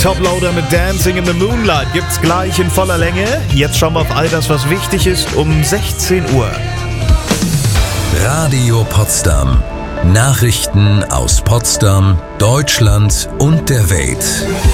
Toploader mit Dancing in the Moonlight gibt's gleich in voller Länge. Jetzt schauen wir auf all das, was wichtig ist, um 16 Uhr. Radio Potsdam. Nachrichten aus Potsdam, Deutschland und der Welt.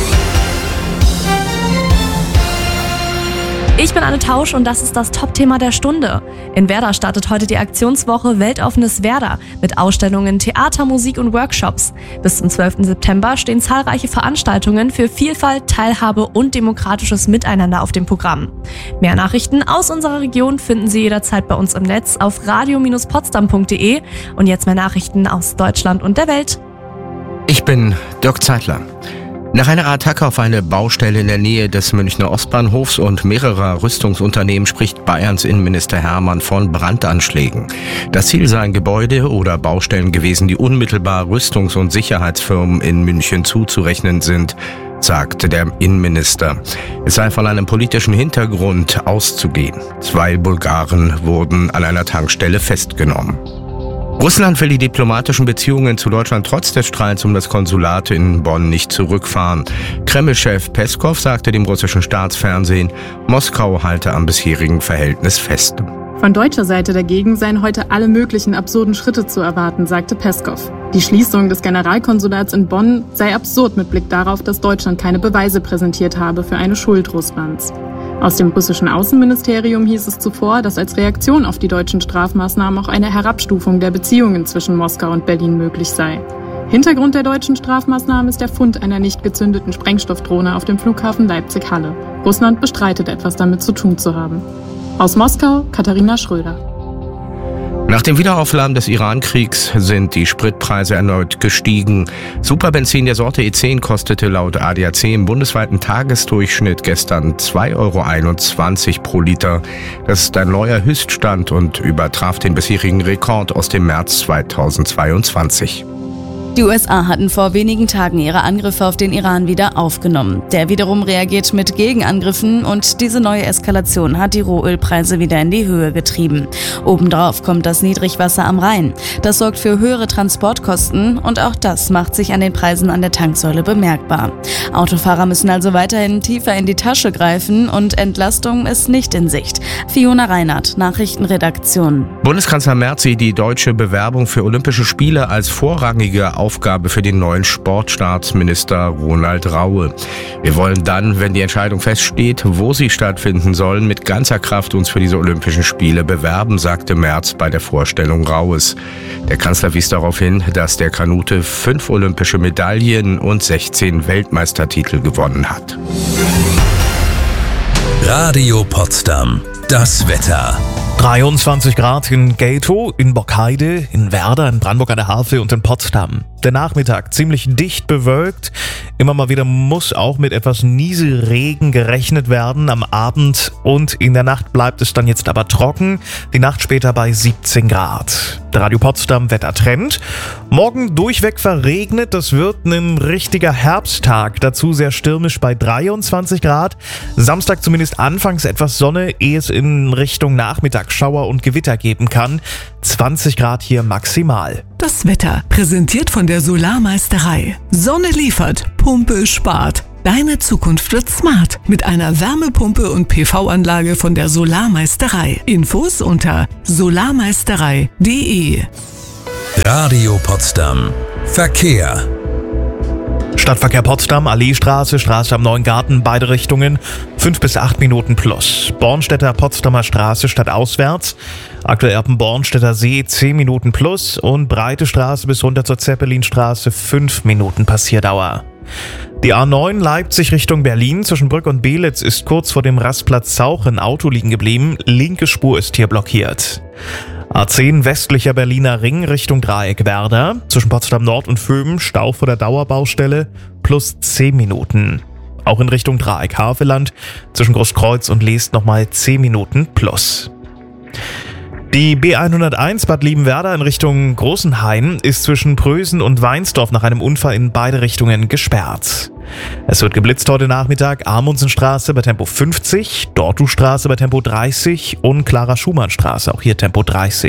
Ich bin Anne Tausch und das ist das Top-Thema der Stunde. In Werder startet heute die Aktionswoche Weltoffenes Werder mit Ausstellungen, Theater, Musik und Workshops. Bis zum 12. September stehen zahlreiche Veranstaltungen für Vielfalt, Teilhabe und demokratisches Miteinander auf dem Programm. Mehr Nachrichten aus unserer Region finden Sie jederzeit bei uns im Netz auf radio-potsdam.de. Und jetzt mehr Nachrichten aus Deutschland und der Welt. Ich bin Dirk Zeitler. Nach einer Attacke auf eine Baustelle in der Nähe des Münchner Ostbahnhofs und mehrerer Rüstungsunternehmen spricht Bayerns Innenminister Hermann von Brandanschlägen. Das Ziel seien Gebäude oder Baustellen gewesen, die unmittelbar Rüstungs- und Sicherheitsfirmen in München zuzurechnen sind, sagte der Innenminister. Es sei von einem politischen Hintergrund auszugehen. 2 Bulgaren wurden an einer Tankstelle festgenommen. Russland will die diplomatischen Beziehungen zu Deutschland trotz des Streits um das Konsulat in Bonn nicht zurückfahren. Kreml-Chef Peskov sagte dem russischen Staatsfernsehen, Moskau halte am bisherigen Verhältnis fest. Von deutscher Seite dagegen seien heute alle möglichen absurden Schritte zu erwarten, sagte Peskov. Die Schließung des Generalkonsulats in Bonn sei absurd mit Blick darauf, dass Deutschland keine Beweise präsentiert habe für eine Schuld Russlands. Aus dem russischen Außenministerium hieß es zuvor, dass als Reaktion auf die deutschen Strafmaßnahmen auch eine Herabstufung der Beziehungen zwischen Moskau und Berlin möglich sei. Hintergrund der deutschen Strafmaßnahmen ist der Fund einer nicht gezündeten Sprengstoffdrohne auf dem Flughafen Leipzig-Halle. Russland bestreitet, etwas damit zu tun zu haben. Aus Moskau, Katharina Schröder. Nach dem Wiederaufladen des Iran-Kriegs sind die Spritpreise erneut gestiegen. Superbenzin der Sorte E10 kostete laut ADAC im bundesweiten Tagesdurchschnitt gestern 2,21 € pro Liter. Das ist ein neuer Höchststand und übertraf den bisherigen Rekord aus dem März 2022. Die USA hatten vor wenigen Tagen ihre Angriffe auf den Iran wieder aufgenommen. Der wiederum reagiert mit Gegenangriffen und diese neue Eskalation hat die Rohölpreise wieder in die Höhe getrieben. Obendrauf kommt das Niedrigwasser am Rhein. Das sorgt für höhere Transportkosten und auch das macht sich an den Preisen an der Tanksäule bemerkbar. Autofahrer müssen also weiterhin tiefer in die Tasche greifen und Entlastung ist nicht in Sicht. Fiona Reinhardt, Nachrichtenredaktion. Bundeskanzler Merz sieht die deutsche Bewerbung für Olympische Spiele als vorrangige Aufgabe für den neuen Sportstaatsminister Ronald Raue. Wir wollen dann, wenn die Entscheidung feststeht, wo sie stattfinden sollen, mit ganzer Kraft uns für diese Olympischen Spiele bewerben, sagte Merz bei der Vorstellung Raues. Der Kanzler wies darauf hin, dass der Kanute 5 olympische Medaillen und 16 Weltmeistertitel gewonnen hat. Radio Potsdam. Das Wetter. 23 Grad in Gatow, in Bockheide, in Werder, in Brandenburg an der Havel und in Potsdam. Der Nachmittag ziemlich dicht bewölkt. Immer mal wieder muss auch mit etwas Nieselregen gerechnet werden. Am Abend und in der Nacht bleibt es dann jetzt aber trocken. Die Nacht später bei 17 Grad. Der Radio Potsdam Wettertrend. Morgen durchweg verregnet. Das wird ein richtiger Herbsttag. Dazu sehr stürmisch bei 23 Grad. Samstag zumindest anfangs etwas Sonne, ehe es in Richtung Nachmittag Schauer und Gewitter geben kann. 20 Grad hier maximal. Das Wetter, präsentiert von der Solarmeisterei. Sonne liefert, Pumpe spart. Deine Zukunft wird smart mit einer Wärmepumpe und PV-Anlage von der Solarmeisterei. Infos unter solarmeisterei.de. Radio Potsdam. Verkehr. Stadtverkehr Potsdam, Alleestraße, Straße am Neuen Garten, beide Richtungen, 5 bis 8 Minuten plus. Bornstedter Potsdamer Straße stadtauswärts, aktuell ab dem Bornstedter See 10 Minuten plus und Breite Straße bis runter zur Zeppelinstraße 5 Minuten Passierdauer. Die A9 Leipzig Richtung Berlin zwischen Brück und Belitz ist kurz vor dem Rastplatz Zauch ein Auto liegen geblieben, linke Spur ist hier blockiert. A10 westlicher Berliner Ring Richtung Dreieck Werder, zwischen Potsdam Nord und Vöben Stau vor der Dauerbaustelle plus 10 Minuten. Auch in Richtung Dreieck Havelland, zwischen Großkreuz und Leest nochmal 10 Minuten plus. Die B101 Bad Liebenwerda in Richtung Großenhain ist zwischen Prösen und Weinsdorf nach einem Unfall in beide Richtungen gesperrt. Es wird geblitzt heute Nachmittag Amundsenstraße bei Tempo 50, Dortustraße bei Tempo 30 und Clara-Schumann-Straße, auch hier Tempo 30.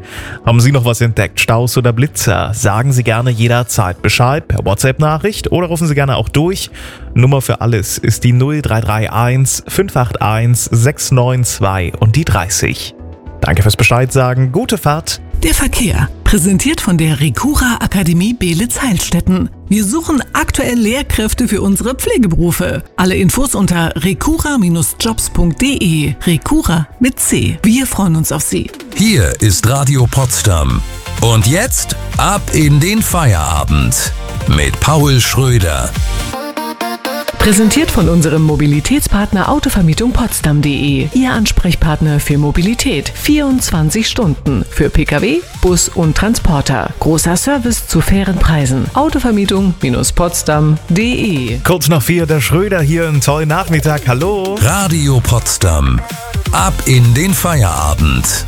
Haben Sie noch was entdeckt? Staus oder Blitzer? Sagen Sie gerne jederzeit Bescheid per WhatsApp-Nachricht oder rufen Sie gerne auch durch. Nummer für alles ist die 0331 581 692 und die 30. Danke fürs Bescheid sagen. Gute Fahrt. Der Verkehr, präsentiert von der Recura Akademie Beelitz-Heilstätten. Wir suchen aktuell Lehrkräfte für unsere Pflegeberufe. Alle Infos unter recura-jobs.de. Recura mit C. Wir freuen uns auf Sie. Hier ist Radio Potsdam. Und jetzt ab in den Feierabend mit Paul Schröder. Präsentiert von unserem Mobilitätspartner Autovermietung Potsdam.de. Ihr Ansprechpartner für Mobilität. 24 Stunden. Für Pkw, Bus und Transporter. Großer Service zu fairen Preisen. Autovermietung-potsdam.de. Kurz nach 4, der Schröder hier, einen tollen Nachmittag. Hallo. Radio Potsdam. Ab in den Feierabend.